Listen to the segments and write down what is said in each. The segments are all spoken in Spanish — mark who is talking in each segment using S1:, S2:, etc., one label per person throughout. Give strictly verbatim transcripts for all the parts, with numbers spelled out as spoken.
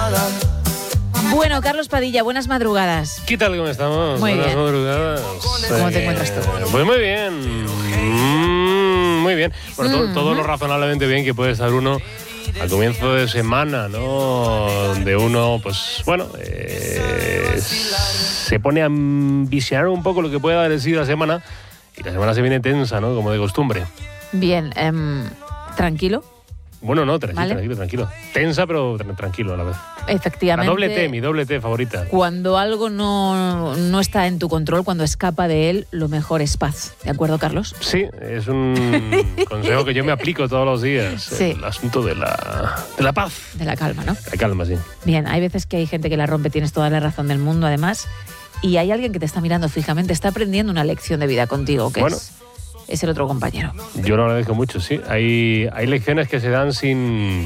S1: nada.
S2: Bueno, Carlos Padilla, buenas madrugadas.
S3: ¿Qué tal? ¿Cómo estamos?
S2: Muy
S3: buenas
S2: bien.
S3: madrugadas.
S2: ¿Cómo te
S3: Eh,
S2: encuentras tú?
S3: Pues muy bien. Mm, muy bien. Bueno, to-
S2: Mm.
S3: todo lo razonablemente bien que puede estar uno al comienzo de semana, ¿no? Donde uno, pues, bueno, eh, se pone a visionar un poco lo que puede haber sido la semana. Y la semana se viene tensa, ¿no? Como de costumbre.
S2: Bien, em, tranquilo,
S3: Bueno, no, tranquilo,
S2: Vale.
S3: tranquilo, tranquilo. Tensa, pero tra- tranquilo a la vez. La
S2: efectivamente.
S3: doble T, mi doble T favorita.
S2: Cuando algo no, no está en tu control, cuando escapa de él, lo mejor es paz. ¿De acuerdo, Carlos?
S3: Sí, es un consejo que yo me aplico todos los días.
S2: Sí.
S3: El asunto de la, de la paz.
S2: De la calma, ¿no?
S3: La calma, sí.
S2: Bien, hay veces que hay gente que la rompe, tienes toda la razón del mundo, además, y hay alguien que te está mirando fijamente, está aprendiendo una lección de vida contigo, que
S3: Bueno.
S2: es, es el otro compañero.
S3: Yo lo agradezco mucho, sí. Hay, hay lecciones que se dan sin,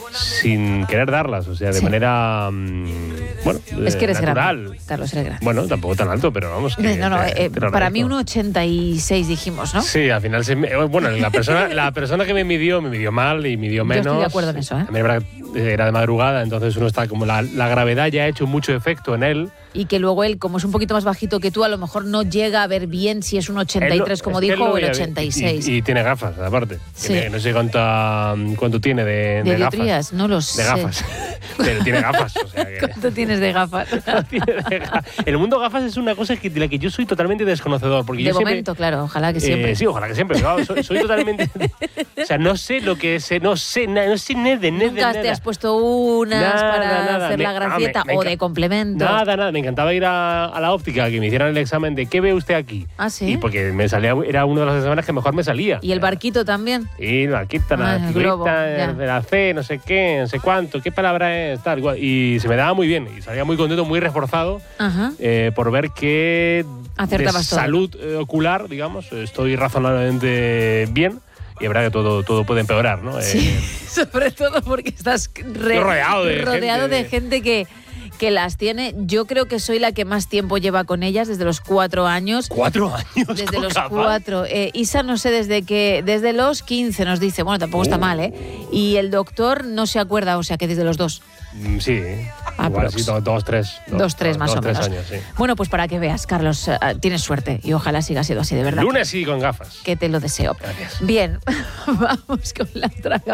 S3: sin querer darlas, o sea, de
S2: Sí.
S3: manera, mm, bueno,
S2: Es que
S3: eh,
S2: eres
S3: natural.
S2: grande, Carlos, eres grande.
S3: Bueno, tampoco tan alto, pero vamos. Que
S2: no, no,
S3: te-
S2: eh,
S3: te lo
S2: para
S3: agradezco.
S2: mí uno ochenta y seis dijimos, ¿no?
S3: Sí, al final, se me- bueno, la persona, la persona que me midió, me midió mal y midió
S2: Yo
S3: menos.
S2: estoy de acuerdo en eso, ¿eh?
S3: También era, era de madrugada, entonces uno está como, la, la gravedad ya ha hecho mucho efecto en él.
S2: Y que luego él, como es un poquito más bajito que tú, a lo mejor no llega a ver bien si es un ochenta y tres,
S3: Él lo-
S2: como
S3: es que él
S2: dijo,
S3: lo
S2: o el
S3: veía bien.
S2: ochenta y seis.
S3: Y, y tiene gafas, aparte.
S2: Sí.
S3: Tiene- no sé cuánta, cuánto tiene de,
S2: ¿De
S3: de gafas.
S2: dioptrías? No lo
S3: De
S2: sé.
S3: gafas. Pero tiene gafas, o sea que...
S2: ¿Cuánto tienes de gafas?
S3: Tiene de ga- El mundo gafas es una cosa que, de la que yo soy totalmente desconocedor. Porque
S2: De
S3: yo siempre-
S2: momento, claro, ojalá que
S3: Eh,
S2: siempre.
S3: sí, ojalá que siempre. pero claro, soy, soy totalmente... o sea, no sé lo que es... No sé, na- no sé nada de nada.
S2: Nunca te has puesto unas
S3: Nada,
S2: para
S3: nada.
S2: hacer
S3: Me-
S2: la
S3: ah,
S2: gracieta
S3: me- me
S2: o
S3: enca-
S2: de complemento.
S3: Nada, nada. Me encantaba ir a, a la óptica, que me hicieran el examen de ¿qué ve usted aquí?
S2: Ah, ¿sí?
S3: Y porque me salía, era uno de los exámenes que mejor me salía.
S2: ¿Y el barquito también?
S3: Y la quita,
S2: Ah,
S3: la
S2: el globo,
S3: figurita
S2: ya.
S3: de la C, no sé qué, no sé cuánto, qué palabra es, tal, igual. Y se me daba muy bien. Y salía muy contento, muy reforzado
S2: Ajá.
S3: eh, por ver que de
S2: Acertabas todo.
S3: salud eh, ocular, digamos, estoy razonablemente bien. Y es verdad que todo, todo puede empeorar, ¿no?
S2: Sí,
S3: Eh,
S2: sobre todo porque estás re-
S3: Estoy rodeado de
S2: rodeado
S3: gente.
S2: de gente que, que las tiene. Yo creo que soy la que más tiempo lleva con ellas, desde los cuatro años.
S3: ¿Cuatro años?
S2: Desde
S3: con
S2: los
S3: gafas?
S2: cuatro. Eh, Isa no sé desde que, desde los quince nos dice, bueno, tampoco está
S3: Oh.
S2: mal, ¿eh? Y el doctor no se acuerda, o sea que desde los dos.
S3: Mm, Sí, igual
S2: Aprox.
S3: sí, do- dos, tres.
S2: Dos, tres más
S3: dos,
S2: o
S3: tres
S2: menos.
S3: años, sí.
S2: Bueno, pues para que veas, Carlos, eh, tienes suerte y ojalá siga siendo así, de verdad.
S3: Lunes sí con gafas.
S2: Que te lo deseo.
S3: Gracias.
S2: Bien, vamos con la traga.